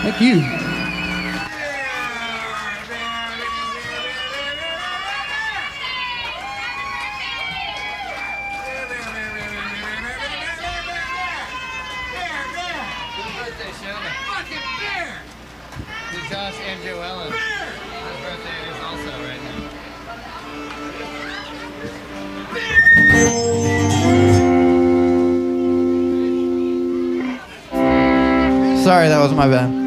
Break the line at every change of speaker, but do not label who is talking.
Thank you.
Josh and Joellen. His birthday is also right now.
Sorry, that was my bad.